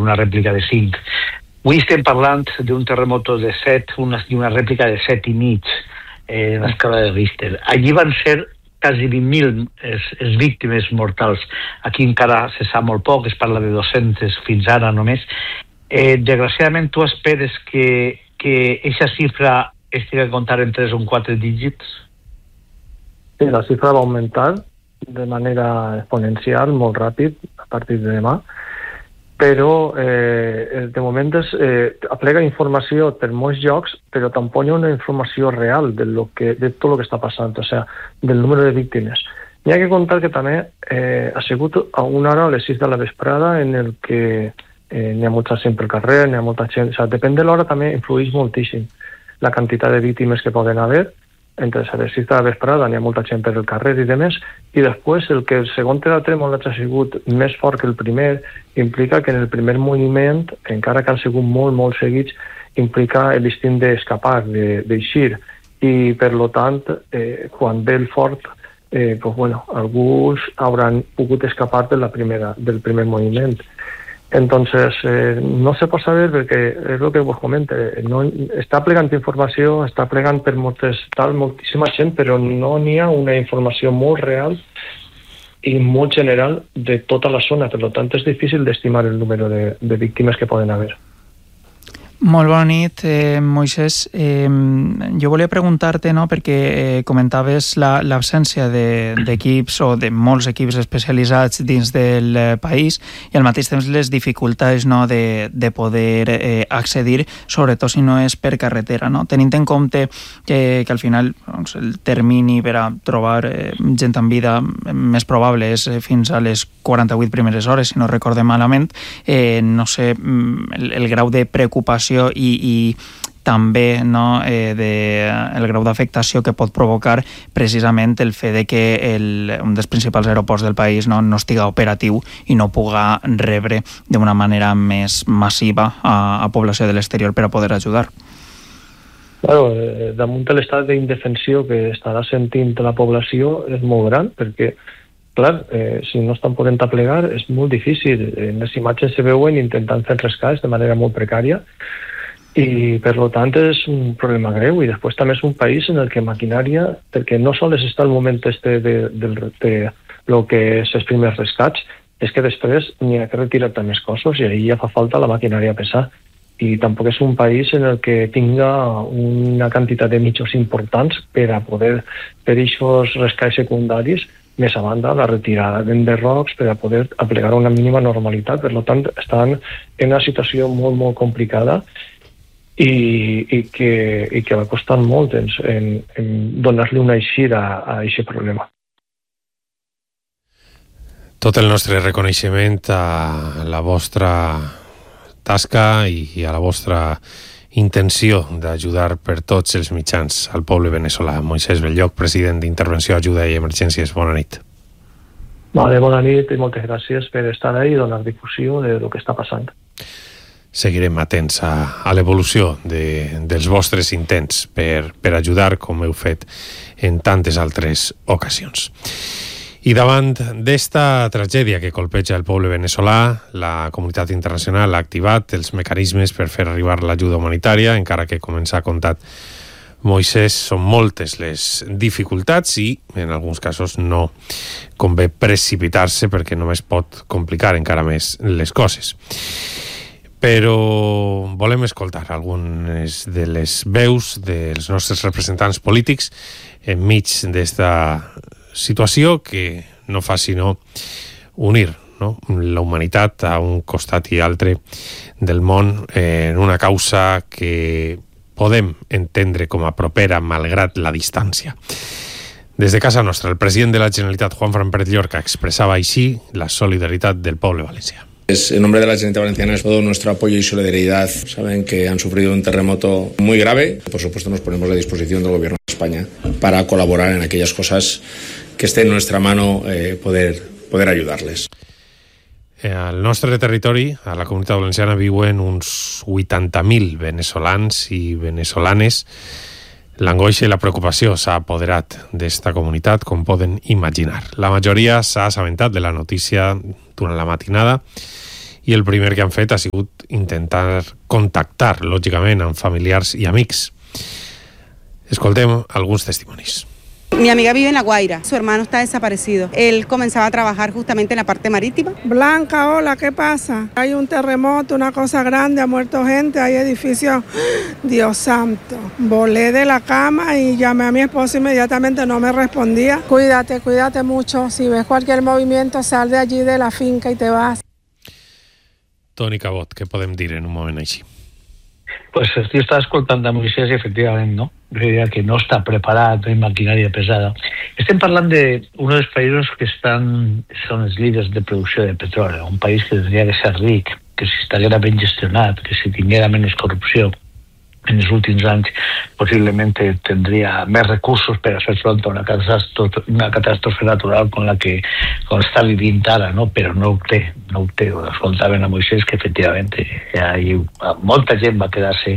d'una rèplica de 5. Avui estem parlant d'un terremoto de 7 i una rèplica de 7,5 en l'escala de Richter. Allí van ser quasi 20.000 les víctimes mortals. Aquí encara se sap molt poc, es parla de 200 fins ara només. Desgraciadament, tu esperes que aquesta xifra estigui a comptar en 3 o 4 dígits? Sí, la xifra va augmentar de manera exponencial, molt ràpid, a partir de demà, però de moment aplega informació per molts llocs, però tampoc hi ha una informació real de tot el que està passant, o sigui, del número de víctimes. N'hi ha que contar que també ha sigut a una hora a les 6 de la vesprada en el que n'hi ha molta gent pel carrer, n'hi ha molta gent... O sigui, depèn de l'hora també influeix moltíssim la quantitat de víctimes que poden haver. Entre les 6 de la vesprada n'hi ha molta gent per el carrer i demés, i després el segon terratrèmol ha sigut més fort que el primer, implica que en el primer moviment, encara que han sigut molt, molt seguits, implica l'instint d'escapar, d'eixir, i per tant, quan ve el fort, alguns hauran pogut escapar del primer moviment. Entonces, no se pot saber perquè és el que vos comento, està plegant informació, està plegant per moltíssima gent, però no n'hi ha una informació molt real i molt general de tota la zona, per tant és difícil d'estimar el número de víctimes que poden haver. Molt bona nit, Moisès. Jo volia preguntar-te, no, perquè comentaves l'absència d'equips o de molts equips especialitzats dins del país i al mateix temps les dificultats, no, de poder accedir, sobretot si no és per carretera, no? Tenint en compte que al final doncs, el termini per a trobar gent amb vida més probable és fins a les 48 primeres hores, si no recordem malament, no sé, el grau de preocupació i també, no, el grau d'afectació que pot provocar precisament el fet de que un dels principals aeroports del país no estiga operatiu i no puga rebre d'una manera més massiva a població de l'exterior per a poder ajudar. Claro, damunt de l'estat d'indefensió que estarà sentint la població és molt gran, perquè clar, si no estan podent aplegar és molt difícil. En les imatges se veuen intentant fer rescats de manera molt precària i per tant és un problema greu, i després també és un país en el que maquinària, perquè no sols està el moment de lo que és els primers rescats, és que després n'hi ha que retirar més cossos i ahir ja fa falta la maquinària pesada, i tampoc és un país en el que tinga una quantitat de mitjans importants per a poder fer aquests rescats secundaris, més a banda la retirada d'enderrocs per a poder aplegar una mínima normalitat. Per tant, estan en una situació molt, molt complicada i que va costar molt en donar-li una eixida a aquest problema. Tot el nostre reconeixement a la vostra tasca i a la vostra intenció d'ajudar per tots els mitjans al poble veneçolà. Moisès Belloc, president d'Intervenció, Ajuda i Emergències. Bona nit. Vale, bona nit i moltes gràcies per estar ahí i donar difusió de lo que està passant. Seguirem atents a l'evolució dels vostres intents per ajudar, com heu fet en tantes altres ocasions. I davant d'esta tragèdia que colpeja el poble veneçolà, la comunitat internacional ha activat els mecanismes per fer arribar l'ajuda humanitària, encara que, com ens ha contat Moisès, són moltes les dificultats i, en alguns casos, no convé precipitar-se perquè només pot complicar encara més les coses. Però volem escoltar algunes de les veus dels nostres representants polítics enmig d'esta situació que no fa sinó unir, no, la humanitat a un costat i altre del món en una causa que podem entendre com a propera malgrat la distància. Des de casa nostra, el president de la Generalitat, Juan Fran Pérez Llorca, expressava així la solidaritat del poble valencià. En nombre de la Generalitat Valenciana es todo nuestro apoyo y solidaridad. Saben que han sufrido un terremoto muy grave. Por supuesto, nos ponemos a disposición del Gobierno de España para colaborar en aquellas cosas que esté en nuestra mano poder ayudarles. Al nostre territori, a la comunitat valenciana, viuen uns 80.000 veneçolans i veneçolanes. L'angoixa i la preocupació s'ha apoderat d'esta comunitat, com poden imaginar. La majoria s'ha assabentat de la notícia durant la matinada i el primer que han fet ha sigut intentar contactar, lògicament, amb familiars i amics. Escoltem alguns testimonis. Mi amiga vive en La Guaira, su hermano está desaparecido. Él comenzaba a trabajar justamente en la parte marítima. Blanca, hola, ¿qué pasa? Hay un terremoto, una cosa grande, ha muerto gente, hay edificios. Dios santo. Volé de la cama y llamé a mi esposo inmediatamente, no me respondía. Cuídate mucho. Si ves cualquier movimiento, sal de allí de la finca y te vas. Toni Cabot, què podem dir en un moment així? Pues jo estava escoltant a Moisès i efectivament, no? Jo diria que no està preparat, no hi maquinària pesada. Estem parlant d'un dels països que són els líders de producció de petroli, un país que tindria que ser ric, que si estiguera ben gestionat, que si tinguera menys corrupció en els últims anys, possiblement tindria més recursos per a fer front a una catàstrofe natural com la que està vivint ara, no? Però no ho té. Escoltaven a Moisès que efectivament molta gent va quedar-se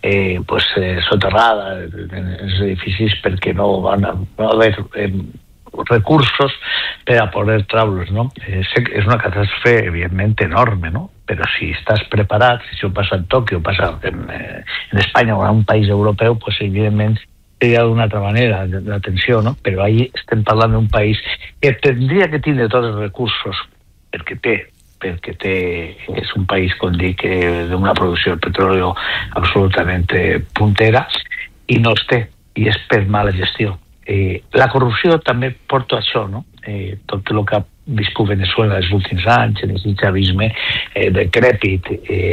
soterrada en els edificis perquè no van haver recursos per a poder treure'ls, no? És una catàstrofe, evidentment, enorme, no? Però si estàs preparat, si això passa en Tòquio, passa en Espanya o en un país europeu, pues evidentment seria d'una altra manera l'atenció, no? Però ahí estem parlant d'un país que tindria que tindre tots els recursos perquè és un país, com dic, d'una producció de petroli absolutament puntera i no els té, i és per mala gestió. La corrupció també porta això, no? Tot el que ha viscut Venezuela els últims anys, en el chavisme decrèpit,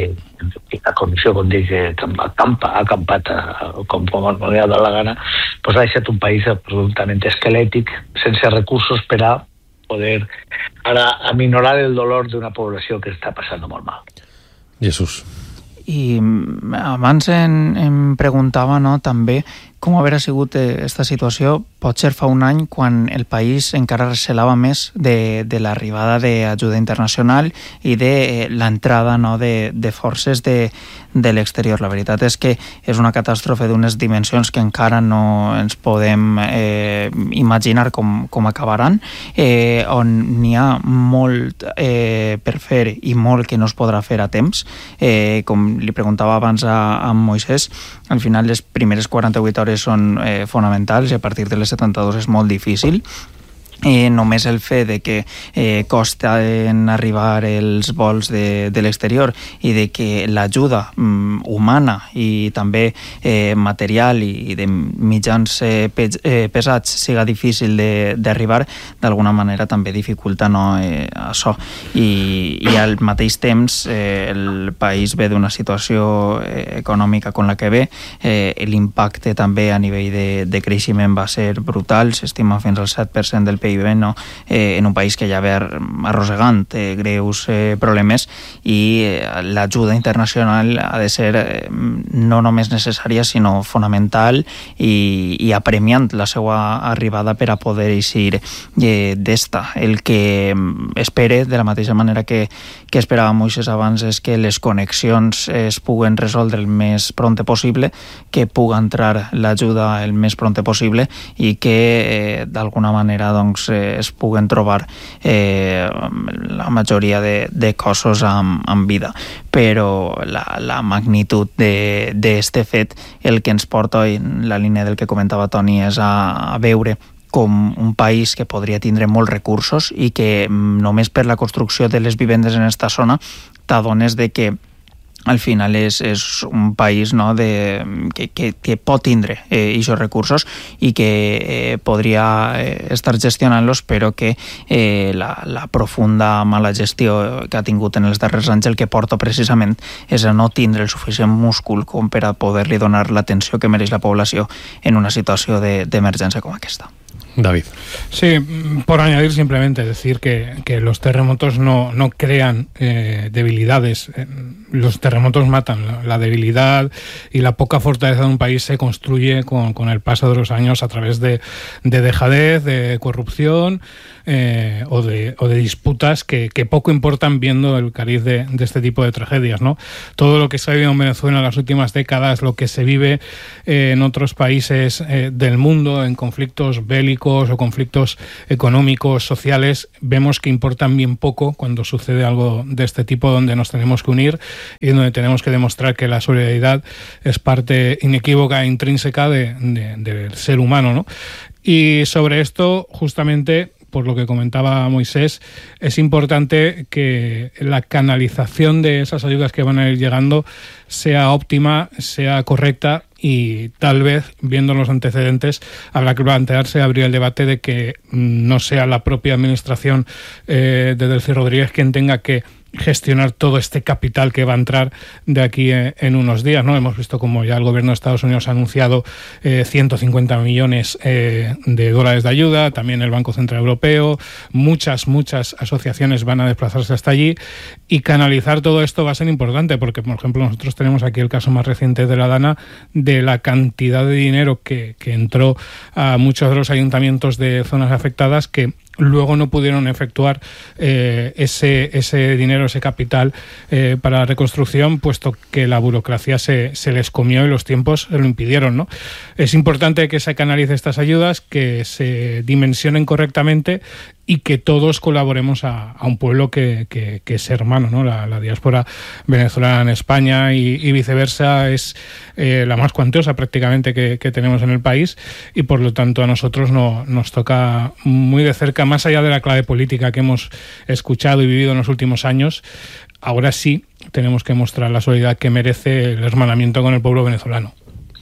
la corrupció, com dic, ha acampat com no li ha dat la gana, doncs ha deixat un país absolutament esquelètic, sense recursos per a poder ara aminorar el dolor d'una població que està passant molt mal. Jesús. I abans em preguntava, no, també com haurà sigut aquesta situació potser fa un any quan el país encara recelava més de l'arribada d'ajuda internacional i de l'entrada, no, de forces de l'exterior. La veritat és que és una catàstrofe d'unes dimensions que encara no ens podem imaginar com acabaran, on n'hi ha molt per fer i molt que no es podrà fer a temps. Com li preguntava abans a Moisès, al final les primeres 48 hores són fonamentals i a partir de les 72 és molt difícil. Només el fet de que costa en arribar els vols de l'exterior i de que l'ajuda humana i també material i de mitjans pesats siga difícil d'arribar, d'alguna manera també dificulta, no, això. I al mateix temps el país ve d'una situació econòmica com la que ve, l'impacte també a nivell de creixement va ser brutal, s'estima fins al 7% del PIB, no? En un país que ja ve arrossegant greus problemes, i l'ajuda internacional ha de ser no només necessària sinó fonamental i apremiant la seva arribada per a poder eixir d'esta. El que espere, de la mateixa manera que esperava Moisès abans, és que les connexions es puguen resoldre el més prompte possible, que puga entrar l'ajuda el més prompte possible i que d'alguna manera doncs es puguen trobar la majoria de cossos amb vida. Però la magnitud d'este fet, el que ens porta en la línia del que comentava Toni, és a veure com un país que podria tindre molts recursos i que només per la construcció de les vivendes en esta zona t'adones de que al final és un país, no, que pot tindre aquests recursos i que podria estar gestionant-los, però que la profunda mala gestió que ha tingut en els darrers anys el que porta precisament és a no tindre el suficient múscul com per a poder-li donar l'atenció que mereix la població en una situació d'emergència com aquesta. David. Sí, por añadir simplemente decir que los terremotos no crean debilidades. Los terremotos matan. La debilidad y la poca fortaleza de un país se construye con el paso de los años a través de dejadez, de corrupción o de disputas que poco importan viendo el cariz de este tipo de tragedias, ¿no? Todo lo que se ha vivido en Venezuela en las últimas décadas, lo que se vive en otros países del mundo, en conflictos bélicos, políticos o conflictos económicos, sociales, vemos que importan bien poco cuando sucede algo de este tipo, donde nos tenemos que unir y donde tenemos que demostrar que la solidaridad es parte inequívoca e intrínseca del ser humano, ¿no? Y sobre esto, justamente, por lo que comentaba Moisés, es importante que la canalización de esas ayudas que van a ir llegando sea óptima, sea correcta, y tal vez, viendo los antecedentes, habrá que plantearse, abrir el debate de que no sea la propia administración de Delcy Rodríguez quien tenga que gestionar todo este capital que va a entrar de aquí en unos días, ¿no? Hemos visto como ya el gobierno de Estados Unidos ha anunciado 150 millones de dólares de ayuda, también el Banco Central Europeo, muchas asociaciones van a desplazarse hasta allí, y canalizar todo esto va a ser importante, porque, por ejemplo, nosotros tenemos aquí el caso más reciente de la Dana, de la cantidad de dinero que entró a muchos de los ayuntamientos de zonas afectadas, que luego no pudieron efectuar ese dinero, ese capital para la reconstrucción, puesto que la burocracia se les comió y los tiempos lo impidieron, ¿no? Es importante que se canalice estas ayudas, que se dimensionen correctamente y que todos colaboremos a un pueblo que es hermano, ¿no? La diáspora venezolana en España y viceversa es la más cuantiosa prácticamente que tenemos en el país, y por lo tanto a nosotros nos toca muy de cerca, más allá de la clave política que hemos escuchado y vivido en los últimos años. Ahora sí tenemos que mostrar la solidaridad que merece el hermanamiento con el pueblo venezolano.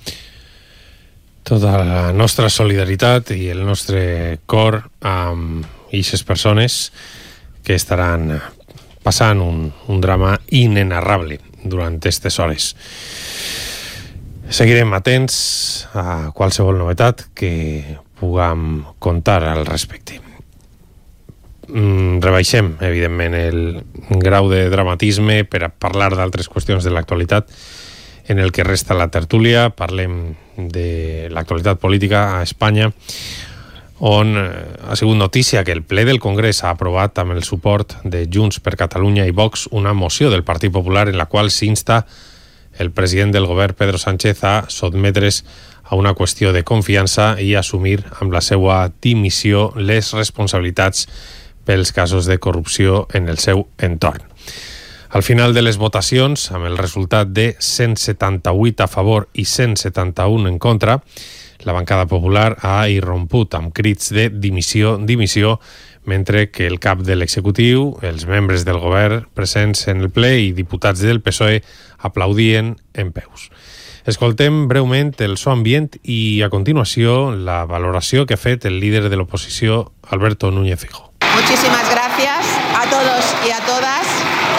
Tota la nostra solidaritat i el nostre cor amb aquestes persones que estaran passant un drama inenarrable durant aquestes hores. Seguirem atents a qualsevol novetat que puguem contar al respecte. Rebaixem, evidentment, el grau de dramatisme per a parlar d'altres qüestions de l'actualitat en el que resta la tertúlia. Parlem de l'actualitat política a Espanya, on ha sigut notícia que el ple del Congrés ha aprovat amb el suport de Junts per Catalunya i Vox una moció del Partit Popular en la qual s'insta el president del govern, Pedro Sánchez, a sotmetre's a una qüestió de confiança i assumir amb la seva dimissió les responsabilitats pels casos de corrupció en el seu entorn. Al final de les votacions, amb el resultat de 178 a favor i 171 en contra, la bancada popular ha irromput amb crits de dimissió, mentre que el cap de l'executiu, els membres del govern presents en el ple i diputats del PSOE aplaudien en peus. Escoltem breument el so ambient i, a continuació, la valoració que ha fet el líder de l'oposició, Alberto Núñez Feijóo. Muchísimas gracias a todos y a todas.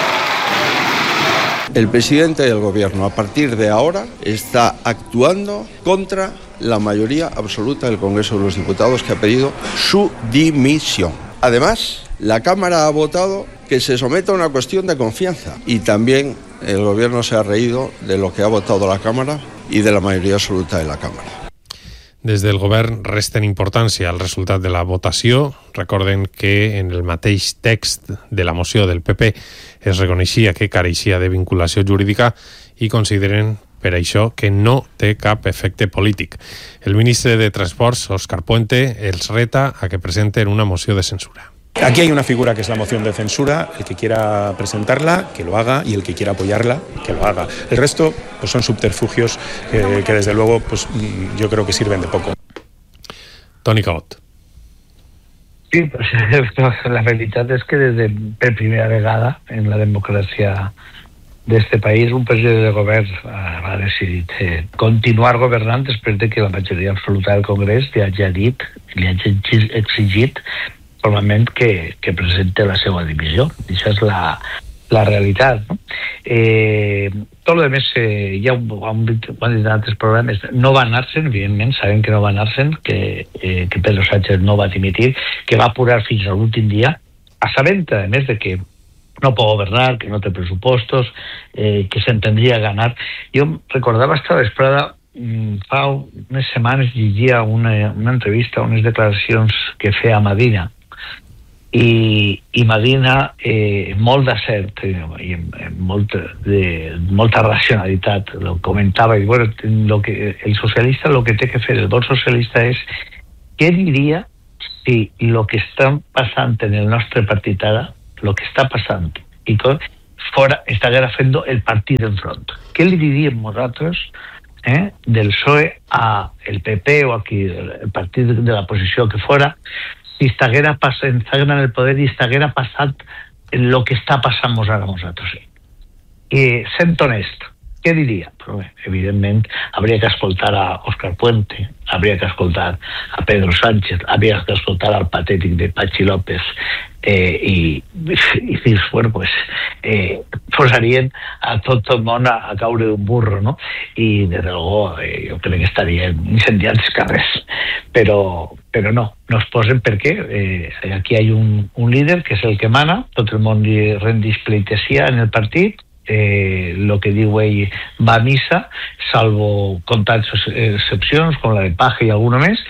El presidente del gobierno, a partir de ahora, está actuando contra la mayoría absoluta del Congreso de los Diputados, que ha pedido su dimisión. Además, la Cámara ha votado que se someta a una cuestión de confianza, y también el gobierno se ha reído de lo que ha votado la Cámara y de la mayoría absoluta de la Cámara. Des del govern resten importància al resultat de la votació. Recorden que en el mateix text de la moció del PP es reconeixia que careixia de vinculació jurídica i consideren per això que no té cap efecte polític. El ministre de Transports, Óscar Puente, els reta a que presenten una moció de censura. Aquí hay una figura que es la moción de censura. El que quiera presentarla, que lo haga, y el que quiera apoyarla, que lo haga. El resto pues son subterfugios que desde luego pues yo creo que sirven de poco. Toni Cabot. Sí, pues, la realitat és que per primera vegada en la democràcia d'este país un president de govern ha decidit continuar governant després de que la majoria absoluta del Congrés li hagi dit, li hagi exigit formalment que presente la seva dimissió. Això és la realitat, no? Tot el més, ja ho han dit en altres programes, no va anar-se'n, evidentment, sabem que no va anar-se'n, que Pedro Sánchez no va dimitir, que va apurar fins a l'últim dia, assabenta, a més, de que no pot governar, que no té pressupostos, que s'entendria ganar. Jo recordava esta vesprada, fa unes setmanes llegia una entrevista, unes declaracions que feia Madina, i Madina, molt d'acert i molta racionalitat, lo comentava, i bueno, el socialista, el que té que fer el bon socialista és què diria si el que està passant en el nostre partit ara, el que està passant, i fora estaguera fent el partit enfront. Què li diríem nosaltres del PSOE a el PP o aquí el partit de la posició que fora, si estaguera en el poder i estaguera passat el que està passant ara nosaltres? Sent honest, què diria? Però bé, evidentment, hauria que escoltar a Óscar Puente, hauria que escoltar a Pedro Sánchez, hauria que escoltar al patètic de Patxi López i fins, bueno, pues, posarien a tot el món a caure d'un burro, no? I, des de luego, jo crec que estarien incendiant els carrers. Però no es posen perquè aquí hi ha un líder que és el que mana, tot el món li rendeix pleitesia en el partit, lo que diu ell va a missa, salvo comptats excepcions com la de Paja i alguna més,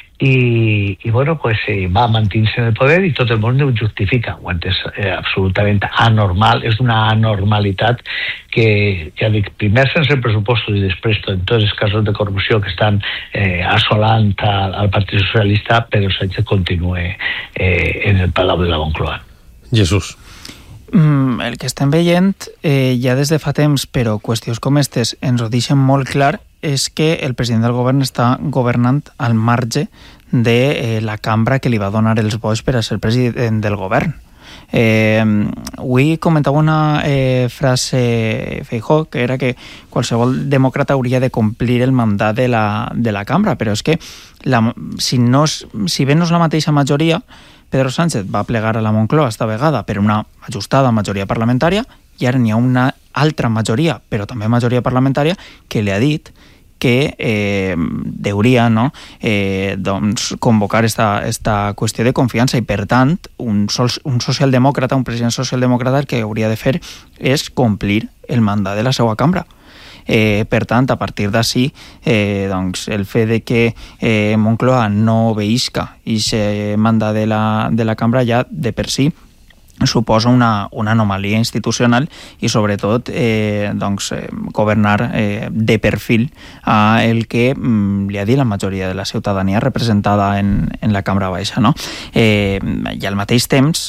i bueno, pues va mantint-se en el poder i tot el món ho justifica. És absolutament anormal, és una anormalitat que, ja dic, primer sense pressupostos i després en tots els casos de corrupció que estan assolant al Partit Socialista, Pedro Sánchez continua en el Palau de la Moncloa. Jesús. El que estem veient ja des de fa temps, però qüestions com aquestes ens ho deixen molt clar, és que el president del govern està governant al marge de la cambra que li va donar els vots per a ser president del govern. Avui comentava una frase Feijóo, que era que qualsevol demòcrata hauria de complir el mandat de la cambra, però és que si bé no és la mateixa majoria, Pedro Sánchez va plegar a la Moncloa esta vegada per una ajustada majoria parlamentària i ara n'hi ha una altra majoria, però també majoria parlamentària, que li ha dit que deuria convocar esta qüestió de confiança i, per tant, un socialdemòcrata, un president socialdemòcrata, el que hauria de fer és complir el mandat de la seva cambra. Per tant, a partir d'ací, el fet de que Moncloa no obeïsca i se manda de la cambra ja de per si suposa una anomalia institucional i sobretot governar de perfil a el que li ha dit la majoria de la ciutadania representada en la cambra baixa, no? I al mateix temps,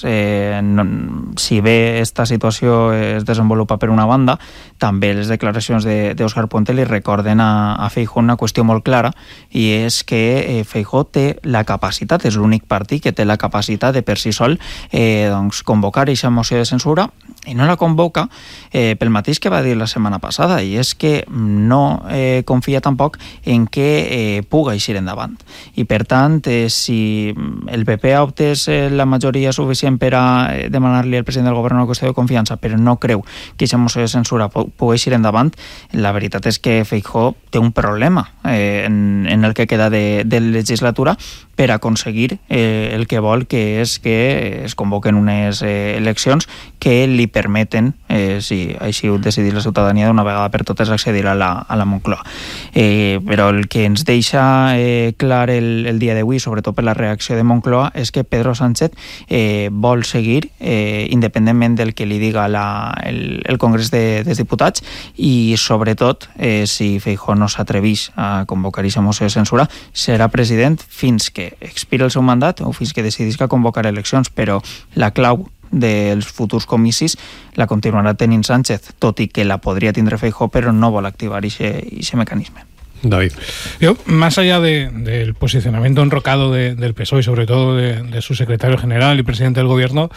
si bé esta situació es desenvolupa per una banda, també les declaracions d'Óscar Puente li recorden a Feijóo una qüestió molt clara, i és que Feijóo té la capacitat, és l'únic partit que té la capacitat de per si sol convocar aquesta moció de censura, i no la convoca pel mateix que va dir la setmana passada, i és que no confia tampoc en que puga eixir endavant. I per tant, si el PP ha obtès la majoria suficient per a demanar-li al president del govern una qüestió de confiança, però no creu que aquesta moció de censura pugui eixir endavant, la veritat és que Feijóo té un problema en el que queda de legislatura per aconseguir el que vol, que és que es convoquen unes eleccions que li permeten, si així ho decidir la ciutadania d'una vegada per totes, accedir a la Moncloa. Però el que ens deixa clar el dia d'avui, sobretot per la reacció de Moncloa, és que Pedro Sánchez vol seguir, independentment del que li diga el Congrés dels Diputats, i sobretot, si Feijóo no s'atreveix a convocar aquesta moció de censura, serà president fins que expira el seu mandat o fins que decidisca convocar eleccions, però la clau dels futurs comicis la continuarà tenint Sánchez, tot i que la podria tindre Feijóo, però no vol activar ese mecanisme. David. Yo, más allá del posicionamiento enrocado del PSOE y sobre todo de su secretario general y presidente del gobierno,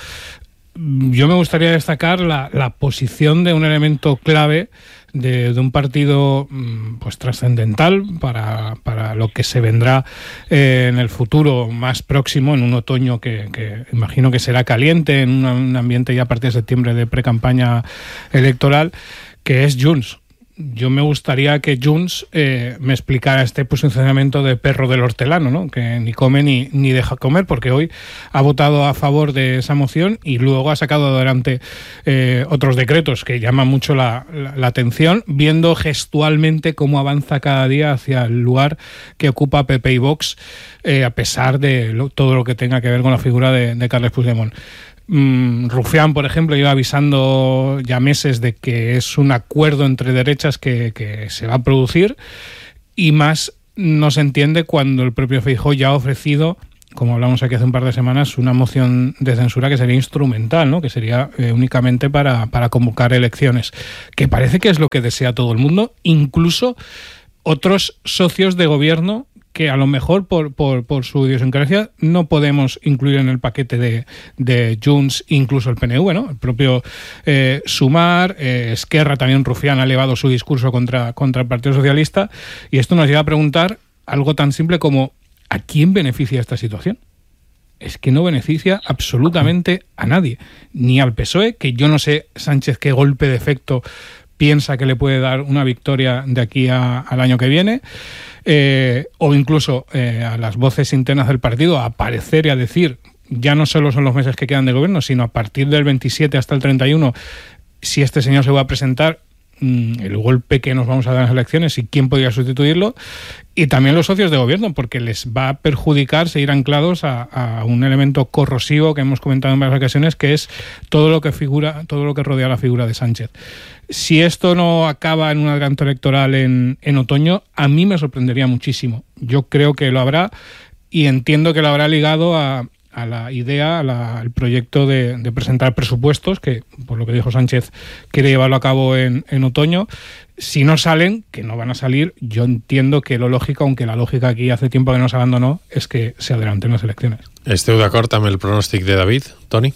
yo me gustaría destacar la posición de un elemento clave de un partido pues trascendental para lo que se vendrá en el futuro más próximo, en un otoño que imagino que será caliente, en un ambiente ya a partir de septiembre de pre-campaña electoral, que es Junts. Yo me gustaría que Junts me explicara este posicionamiento de perro del hortelano, ¿no? Que ni come ni deja comer, porque hoy ha votado a favor de esa moción y luego ha sacado adelante otros decretos que llaman mucho la atención, viendo gestualmente cómo avanza cada día hacia el lugar que ocupa PP y Vox, a pesar de todo lo que tenga que ver con la figura de Carles Puigdemont. Rufián, por ejemplo, iba avisando ya meses de que es un acuerdo entre derechas que se va a producir, y más no se entiende cuando el propio Feijóo ya ha ofrecido como hablamos aquí hace un par de semanas, una moción de censura que sería instrumental, ¿no? Que sería únicamente para convocar elecciones, que parece que es lo que desea todo el mundo, incluso otros socios de gobierno que a lo mejor por su idiosincrasia no podemos incluir en el paquete de Junts, incluso el PNV, ¿no? El propio Sumar, Esquerra, también Rufián ha elevado su discurso contra el Partido Socialista, y esto nos lleva a preguntar algo tan simple como ¿a quién beneficia esta situación? Es que no beneficia absolutamente a nadie, ni al PSOE, que yo no sé, Sánchez, qué golpe de efecto piensa que le puede dar una victoria de aquí al año que viene, o incluso a las voces internas del partido a aparecer y a decir, ya no solo son los meses que quedan de gobierno, sino a partir del 27 hasta el 31, si este señor se va a presentar, el golpe que nos vamos a dar en las elecciones y quién podría sustituirlo, y también los socios de gobierno, porque les va a perjudicar seguir anclados a un elemento corrosivo que hemos comentado en varias ocasiones, que es todo lo que rodea la figura de Sánchez. Si esto no acaba en un adelanto electoral en otoño, a mí me sorprendería muchísimo. Yo creo que lo habrá, y entiendo que lo habrá ligado a la idea, al proyecto de presentar presupuestos, que por lo que dijo Sánchez quiere llevarlo a cabo en otoño. Si no salen, que no van a salir, yo entiendo que lo lógico, aunque la lógica aquí hace tiempo que nos abandonó, es que se adelanten las elecciones. Esteu d'acord amb el pronòstic de David, Toni?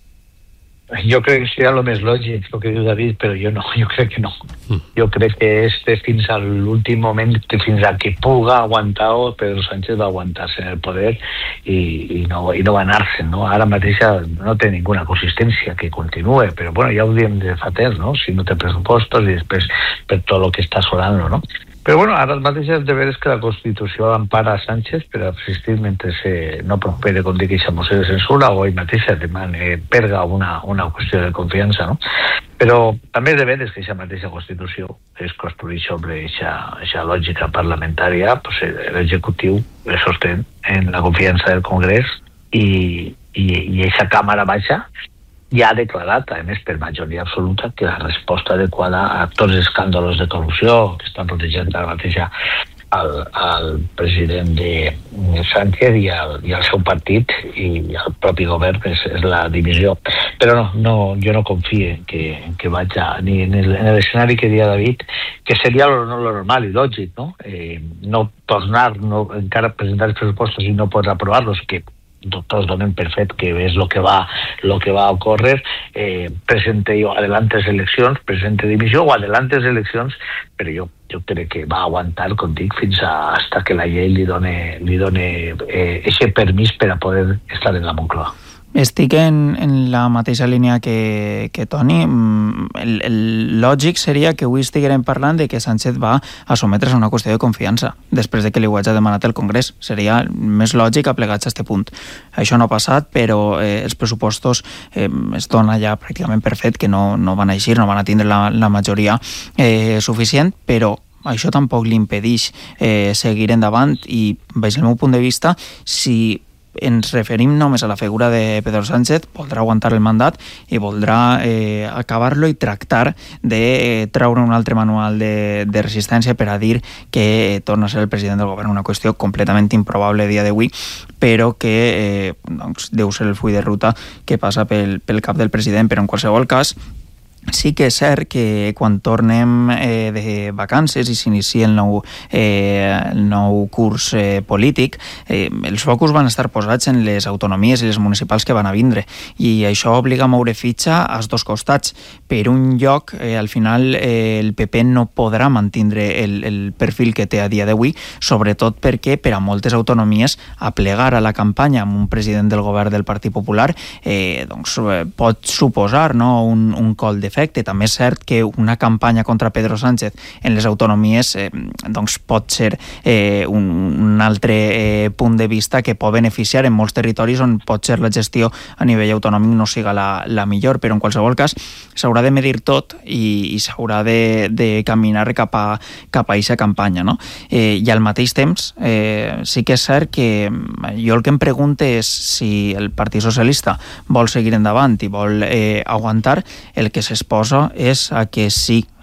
Jo crec que seria el més lògic el que diu David, però jo crec que no. Jo crec que fins a l'últim moment, fins a que puga aguantar, Pedro Sánchez va aguantar-se en el poder i no va anar-se, no? Ara mateix no té ninguna consistència que continue, però bueno, ja ho diem de fa temps, no? Si no té pressupostos i després per tot el que està sonant, no? Però bueno, ara mateix el deber és que la Constitució l'empara a Sánchez per a persistir mentre no prospere, com dic, aquesta moció de censura, o ell mateix perga una qüestió de confiança, no? Però també el deber és que aquesta mateixa Constitució es construeix sobre aquesta lògica parlamentària, pues, l'executiu es sostén en la confiança del Congrés i aquesta Càmera Baixa ja ha declarat, a més per majoria absoluta, que la resposta adequada a tots els escàndols de corrupció que estan rodejant ara mateix al president de Sánchez i al seu partit i al propi govern és la divisió. Però jo no confio que vaig ni en l'escenari que deia David, que seria lo normal i lògic, no? No tornar, encara presentar els pressupostos i no poder aprovar-los, que tots donen per fet que és el que va a ocórrer, presente adelantes eleccions, presente dimissió o adelantes eleccions, però jo crec que va aguantar, com dic, fins hasta que la llei li done ese permís per a poder estar en la Moncloa. Estic en la mateixa línia que Toni. El lògic seria que avui estiguem parlant de que Sánchez va a sotmetre's a una qüestió de confiança després de que li ho hagi demanat el Congrés. Seria més lògic aplegats a aquest punt. Això no ha passat, però els pressupostos es dona ja pràcticament per fet que no van eixir, no van a tindre la majoria suficient, però això tampoc li impedeix seguir endavant i, des del meu punt de vista, si ens referim només a la figura de Pedro Sánchez, voldrà aguantar el mandat i voldrà acabar-lo i tractar de treure un altre manual de resistència per a dir que torna a ser el president del govern, una qüestió completament improbable a dia d'avui, però que deu ser el full de ruta que passa pel cap del president. Però en qualsevol cas, sí que és cert que quan tornem de vacances i s'inicia el nou curs polític, els focus van estar posats en les autonomies i les municipals que van a vindre, i això obliga a moure fitxa als dos costats. Per un lloc, al final el PP no podrà mantindre el perfil que té a dia d'avui, sobretot perquè per a moltes autonomies aplegar a la campanya amb un president del govern del Partit Popular pot suposar un col de efecte. També és cert que una campanya contra Pedro Sánchez en les autonomies pot ser un altre punt de vista que pot beneficiar en molts territoris on pot ser la gestió a nivell autonòmic no siga la millor, però en qualsevol cas s'haurà de medir tot i s'haurà de caminar cap a aquesta campanya, no? I al mateix temps sí que és cert que jo el que em pregunto és si el Partit Socialista vol seguir endavant i vol aguantar. El que s'exposa és a que sí,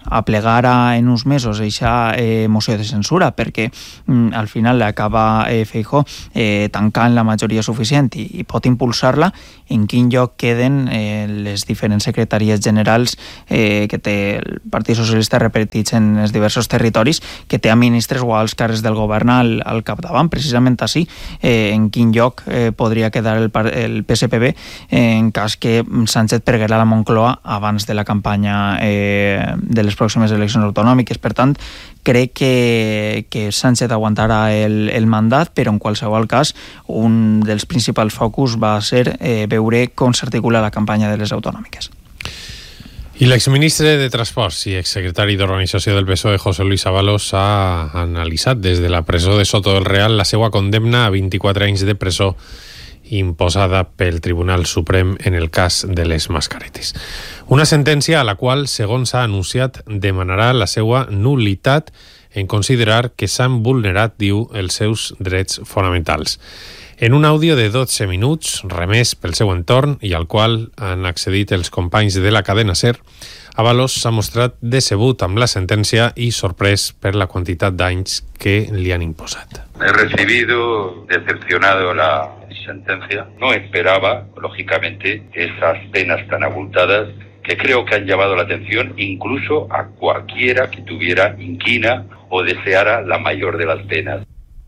aplegara en uns mesos eixa moció de censura, perquè al final acaba Feijóo tancant la majoria suficient i pot impulsar-la. En quin lloc queden les diferents secretaries generals que té el Partit Socialista repartits en els diversos territoris, que té a ministres o alts càrrecs del govern al capdavant, precisament així. En quin lloc podria quedar el PSPB en cas que Sánchez perguera la Moncloa abans de la campanya de les pròximes eleccions autonòmiques. Per tant, crec que Sánchez aguantarà el mandat, però en qualsevol cas un dels principals focus va ser veure com s'articula la campanya de les autonòmiques. I l'exministre de Transports i exsecretari d'Organització del PSOE, José Luis Ábalos, ha analitzat des de la presó de Soto del Real la seva condemna a 24 anys de presó imposada pel Tribunal Suprem en el cas de les mascaretes. Una sentència a la qual, segons s'ha anunciat, demanarà la seva nul·litat en considerar que s'han vulnerat, diu, els seus drets fonamentals. En un àudio de 12 minuts, remès pel seu entorn i al qual han accedit els companys de la cadena SER, Ábalos s'ha mostrat decebut amb la sentència i sorprès per la quantitat d'anys que li han imposat. He recibido decepcionado la sentencia. No esperaba, lógicamente, esas penas tan abultadas que creo que han llamado la atención incluso a cualquiera que tuviera inquina o deseara la mayor de las penas.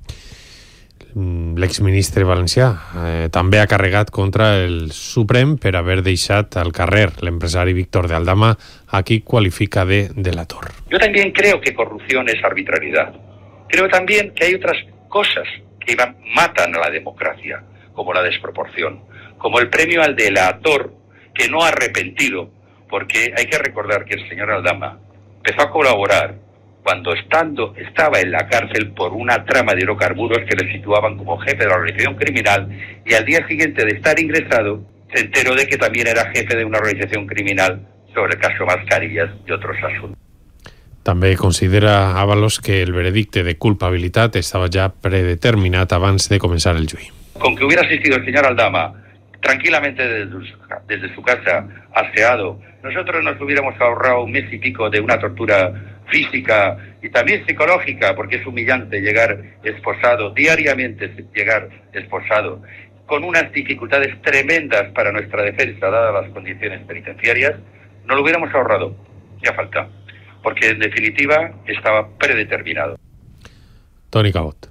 L'exministre valencià també ha carregat contra el Suprem per haver deixat al carrer l'empresari Víctor de Aldama, a qui qualifica de delator. Yo también creo que corrupción es arbitrariedad. Creo también que hay otras cosas que matan a la democracia, como la desproporción, como el premio al delator que no ha arrepentido, porque hay que recordar que el señor Aldama empezó a colaborar cuando estaba en la cárcel por una trama de hidrocarburos que le situaban como jefe de la organización criminal, y al día siguiente de estar ingresado se enteró de que también era jefe de una organización criminal sobre el caso Mascarillas y otros asuntos. També considera Ábalos que el veredicte de culpabilitat estava ja predeterminat abans de començar el juicio. Con que hubiera asistido el señor Aldama tranquilamente desde su casa, aseado, nosotros nos hubiéramos ahorrado un mes y pico de una tortura física y también psicológica, porque es humillante llegar esposado, diariamente llegar esposado, con unas dificultades tremendas para nuestra defensa, dadas las condiciones penitenciarias. No lo hubiéramos ahorrado, ya falta, porque en definitiva estaba predeterminado. Toni Cabot.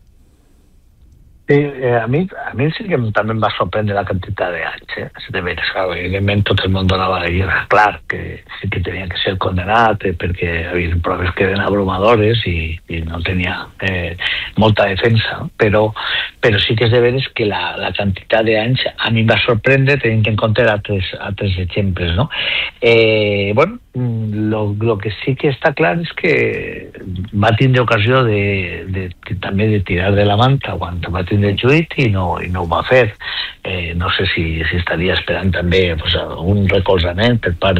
Sí, a mi sí que també em va sorprendre la quantitat d'anys. De veres, evidentment tot el món donava clar que sí que tenia que ser condenat perquè hi havia proves que eren abrumadores i no tenia molta defensa, però sí que és de veres que la quantitat d'anys a mi em va sorprendre tenint en compte altres exemples, no? Bueno, lo que sí que està clar és que va tindre ocasió també de tirar de la manta quan va tindre el judici i no ho va fer. No sé si estaria esperant també un recolzament per part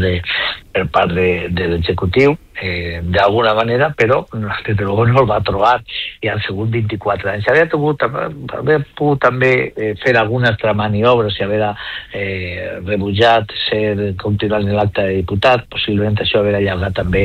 de l'executiu d'alguna manera, però des de luego no el va trobar i han sigut 24 anys. Havia pogut també fer alguna altra maniobra, si haver rebutjat continuar en l'acte de diputat, possiblement això haver allargat també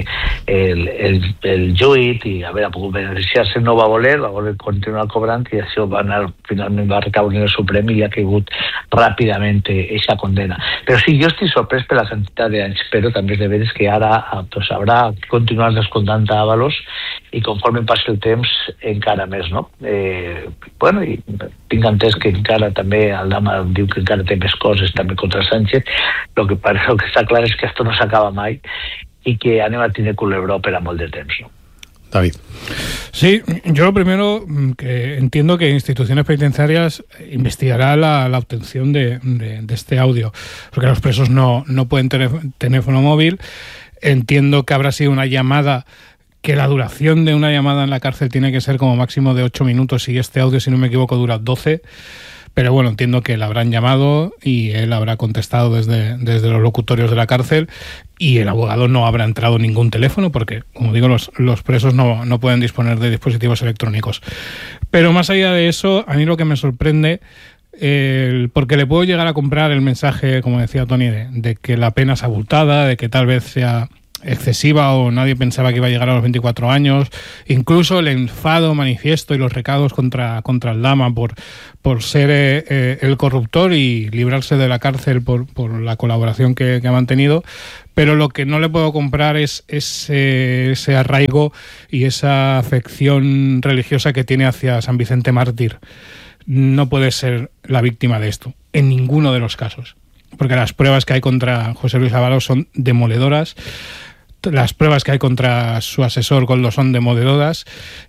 el judici i haver pogut beneficiar-se. No va voler continuar cobrant i això finalment va recaure en el Suprem i li ha caigut ràpidament aquesta condena. Però sí, jo estic sorprès per la quantitat d'anys, però també és de veres que ara haurà continuar descomptant a Ábalos i conforme passi el temps encara més, no? Bueno, i tinc entès que encara també Aldama diu que encara té més coses també contra Sánchez. Lo que està clar és que esto no s'acaba mai i que anem a tindre culebró per a molt de temps, no? David. Sí, yo lo primero que entiendo que instituciones penitenciarias investigará la obtención de este audio, porque los presos no pueden tener teléfono móvil. Entiendo que habrá sido una llamada, que la duración de una llamada en la cárcel tiene que ser como máximo de 8 minutos y este audio, si no me equivoco, dura 12. Pero bueno, entiendo que le habrán llamado y él habrá contestado desde los locutorios de la cárcel y el abogado no habrá entrado ningún teléfono porque, como digo, los presos no pueden disponer de dispositivos electrónicos. Pero más allá de eso, a mí lo que me sorprende, porque le puedo llegar a comprar el mensaje, como decía Toni, de que la pena es abultada, de que tal vez sea excesiva o nadie pensaba que iba a llegar a los 24 años. Incluso el enfado manifiesto y los recados contra Aldama por ser el corruptor y librarse de la cárcel por la colaboración que ha mantenido. Pero lo que no le puedo comprar es ese arraigo y esa afección religiosa que tiene hacia San Vicente Mártir. No puede ser la víctima de esto, en ninguno de los casos. Porque las pruebas que hay contra José Luis Ábalos son demoledoras, las pruebas que hay contra su asesor Koldo son demoledoras,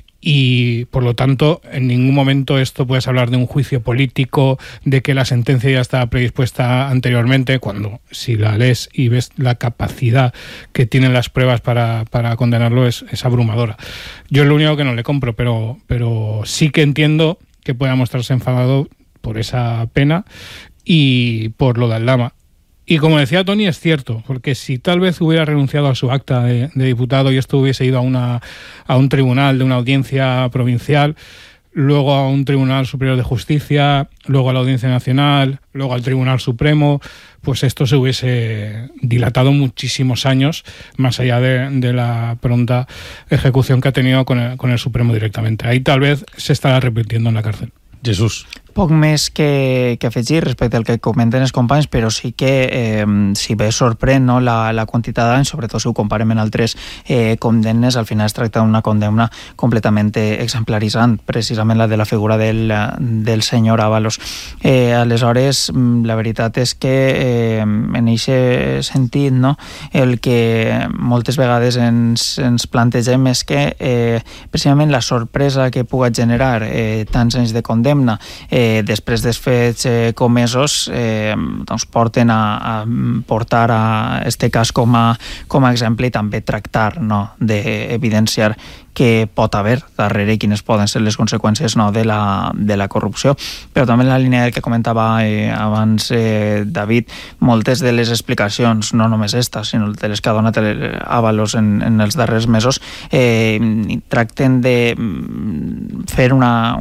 y por lo tanto en ningún momento esto puedes hablar de un juicio político, de que la sentencia ya estaba predispuesta anteriormente, cuando si la lees y ves la capacidad que tienen las pruebas para condenarlo es abrumadora. Yo es lo único que no le compro, pero sí que entiendo que pueda mostrarse enfadado por esa pena y por lo de Aldama. Y como decía Tony, es cierto, porque si tal vez hubiera renunciado a su acta de diputado y esto hubiese ido a un tribunal de una audiencia provincial, luego a un Tribunal Superior de Justicia, luego a la Audiencia Nacional, luego al Tribunal Supremo, pues esto se hubiese dilatado muchísimos años, más allá de la pronta ejecución que ha tenido con el Supremo directamente. Ahí tal vez se estarà arrepintiendo en la cárcel. Jesús. Poc més que afegir respecte al que comenten els companys, però sí que si bé sorprèn, no, la quantitat d'anys, sobretot si ho comparem amb altres condemnes, al final es tracta d'una condemna completament exemplaritzant, precisament la de la figura del senyor Ábalos. Aleshores, la veritat és que en aquest sentit, no, el que moltes vegades ens plantegem és que precisament la sorpresa que pugui generar tants anys de condemna després dels fets comesos doncs porten a portar a este cas com a exemple i també tractar, no, d'evidenciar que pot haver darrere i quines poden ser les conseqüències, no, de la corrupció. Però també en la línia del que comentava abans David, moltes de les explicacions, no només esta, sinó de les que ha donat Ábalos en els darrers mesos, tracten de fer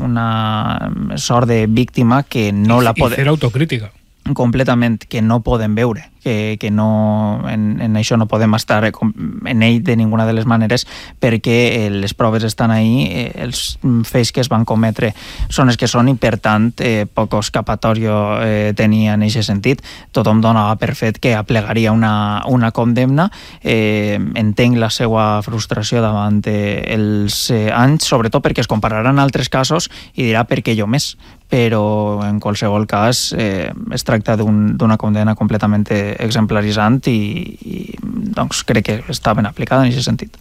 una sort de víctima que no la poden... I fer autocrítica. Completament, que no poden veure, que no, en això no podem estar en ell de ninguna de les maneres, perquè les proves estan ahí, els fets que es van cometre són els que són i per tant poc escapatorio tenia en aquest sentit. Tothom donava per fet que aplegaria una condemna. Entenc la seva frustració davant els anys, sobretot perquè es compararan altres casos i dirà per què jo més, però en qualsevol cas es tracta d'una condemna completament exemplaritzant i doncs crec que està ben aplicada en aquest sentit.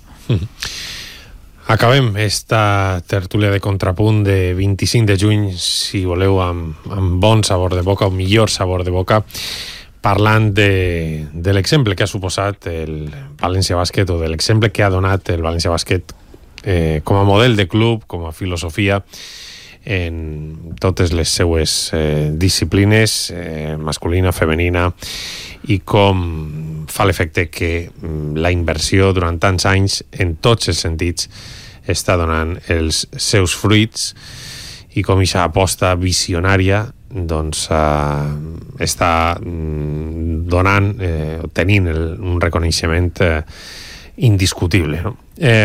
Acabem esta tertúlia de contrapunt de 25 de juny, si voleu, amb bon sabor de boca o millor sabor de boca, parlant de l'exemple que ha suposat el València Bàsquet o de l'exemple que ha donat el València Bàsquet com a model de club, com a filosofia en totes les seues disciplines, masculina, femenina, i com fa l'efecte que la inversió durant tants anys en tots els sentits està donant els seus fruits i com aquesta aposta visionària doncs està donant, tenint un reconeixement indiscutible, no?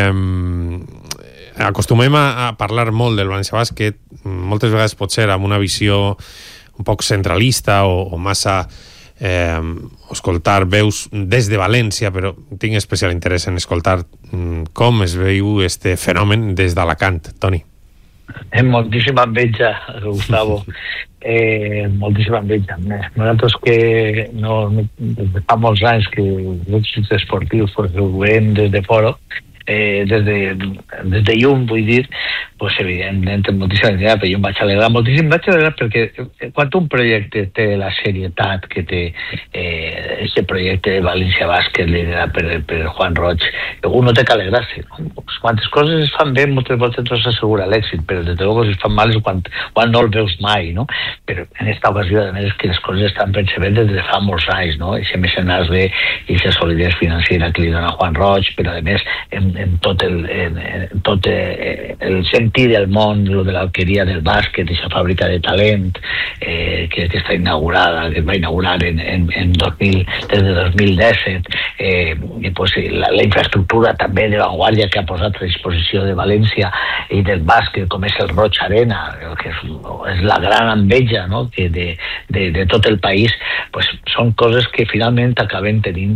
Acostumem a parlar molt del València Bàsquet, moltes vegades pot ser amb una visió un poc centralista o massa escoltar veus des de València, però tinc especial interès en escoltar com es veu este fenomen des d'Alacant. Toni. Moltíssima enveja, Gustavo. Moltíssima enveja. Nosaltres que fa molts anys que els esportius ho veiem des de fora, des de llum, vull dir, pues evidentment moltíssima idea, però jo em vaig alegrar moltíssim, perquè quan un projecte té la serietat que té aquest projecte de València Bàsquet liderat per Juan Roig, no té que alegrar-se, no? Quantes coses es fan bé moltes voltes no s'assegura l'èxit, però des de luego si es fan mal és quan no el veus mai, no? Però en aquesta ocasió a més és que les coses estan ben des de fa molts anys, no? Aquest mecenatge i aquesta solidesa financera que li dona Juan Roig, però a més en tot el 100% sentir el món de l'alqueria del bàsquet, aquesta fàbrica de talent que està inaugurada, que es va inaugurar des de 2017, i pues, la infraestructura també de vanguardia que ha posat a disposició de València i del bàsquet, com és el Roig Arena, que és la gran enveja, no? Que de tot el país, pues, són coses que finalment acaben tenint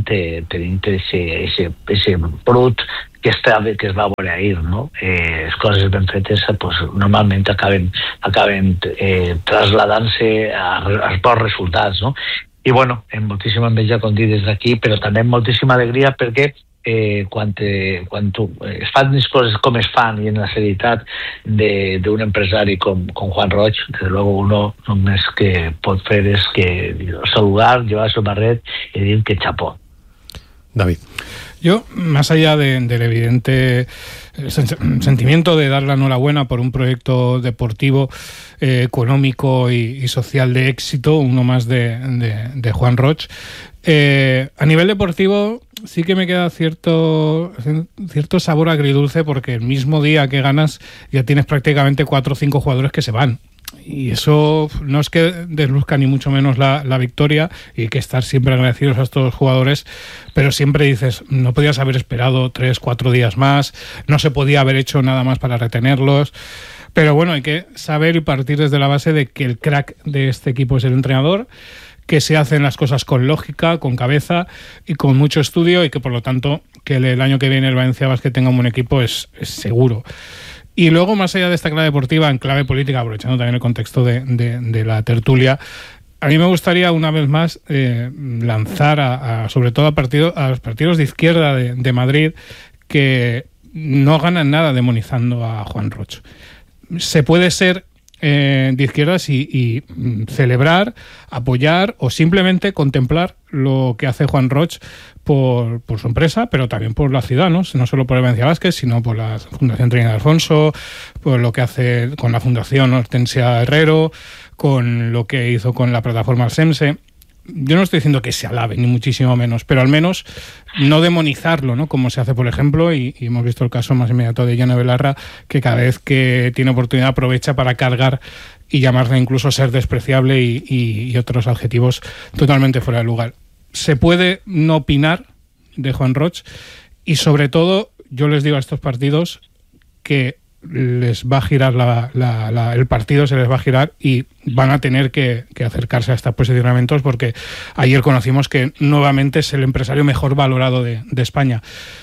ese brut que es va veure ahir, no? Les coses ben fetes pues, normalment acaben trasladant-se als bons resultats, no? I bueno, amb moltíssima enveja, com dic des d'aquí, però també amb moltíssima alegria perquè quan es fan les coses com es fan i en la serietat d'un empresari com Juan Roig, desde luego uno només que pot fer és que saludar, llevar su barret y decir que chapó. David. Yo, más allá del evidente sentimiento de dar la enhorabuena por un proyecto deportivo, económico y social de éxito, uno más de Juan Roig, a nivel deportivo sí que me queda cierto sabor agridulce, porque el mismo día que ganas ya tienes prácticamente 4 o 5 jugadores que se van. Y eso no es que desluzca ni mucho menos la victoria, y hay que estar siempre agradecidos a estos jugadores, pero siempre dices, no podías haber esperado 3, 4 días más, no se podía haber hecho nada más para retenerlos. Pero bueno, hay que saber y partir desde la base de que el crack de este equipo es el entrenador, que se hacen las cosas con lógica, con cabeza y con mucho estudio, y que por lo tanto que el año que viene el Valencia Basket tenga un buen equipo es seguro. Y luego, más allá de esta clave deportiva, en clave política, aprovechando también el contexto de la tertulia, a mí me gustaría una vez más lanzar sobre todo a los partidos de izquierda de Madrid, que no ganan nada demonizando a Juan Roig. Se puede ser de izquierdas y celebrar, apoyar o simplemente contemplar lo que hace Juan Roig por su empresa, pero también por la ciudad, ¿no? No solo por el Valencia Basket, sino por la Fundación Trinidad Alfonso, por lo que hace con la Fundación Hortensia Herrero, con lo que hizo con la plataforma Alsemse. Yo no estoy diciendo que se alabe, ni muchísimo menos, pero al menos no demonizarlo, ¿no? Como se hace, por ejemplo, y hemos visto el caso más inmediato de Yana Belarra, que cada vez que tiene oportunidad aprovecha para cargar y llamarle incluso ser despreciable y otros adjetivos totalmente fuera de lugar. Se puede no opinar de Juan Roig, y sobre todo yo les digo a estos partidos que les va a girar el partido, se les va a girar y van a tener que acercarse a estos posicionamientos, porque ayer conocimos que nuevamente es el empresario mejor valorado de España.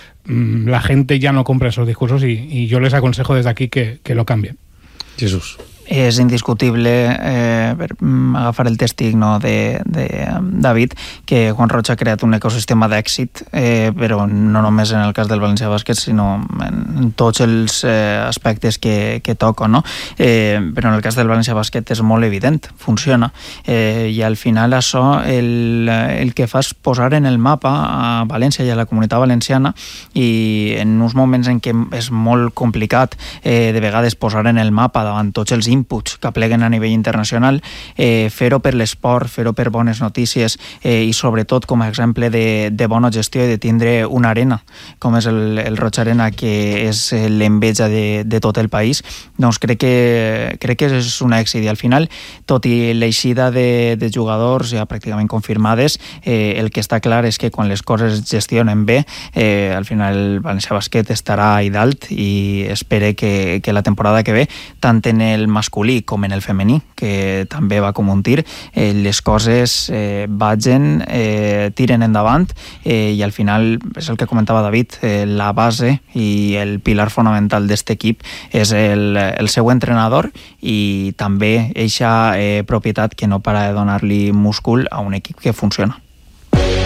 La gente ya no compra esos discursos y yo les aconsejo desde aquí que lo cambien. Jesús. És indiscutible, per agafar el tèstic, no, de David, que Juan Roig ha creat un ecosistema d'èxit, però no només en el cas del València Bàsquet, sinó en tots els aspectes que toco, no? Però en el cas del València Bàsquet és molt evident, funciona, i al final això el que fa és posar en el mapa a València i a la Comunitat Valenciana, i en uns moments en què és molt complicat de vegades posar en el mapa davant tots els inputs que apleguen a nivell internacional, fer-ho per l'esport, fer-ho per bones notícies, i sobretot com a exemple de bona gestió i de tindre una arena com és el Roig Arena, que és l'enveja de tot el país, doncs crec que és un èxit. I al final, tot i l'eixida de jugadors ja pràcticament confirmades, el que està clar és que quan les coses es gestionen bé, al final el València Bàsquet estarà ahí dalt, i espere que la temporada que ve, tant en el masculí com en el femení, que també va com un tir, les coses vagin, tiren endavant, i al final és el que comentava David, la base i el pilar fonamental d'aquest equip és el seu entrenador, i també eixa propietat que no para de donar-li múscul a un equip que funciona.